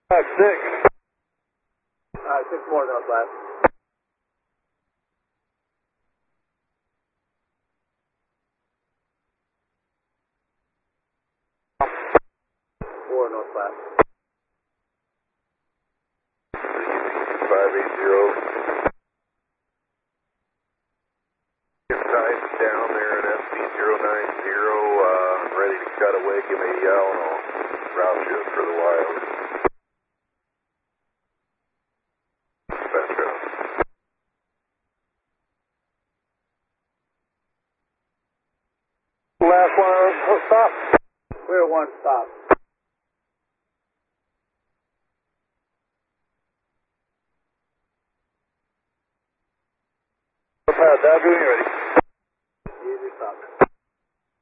6. 6 more northwest. Northwest. 580. Tight down there at SC090, ready to cut away. Give me a yell and I'll route you for the wild. Petro. Last one, stop. Clear 1, stop. Dodge, when you're ready.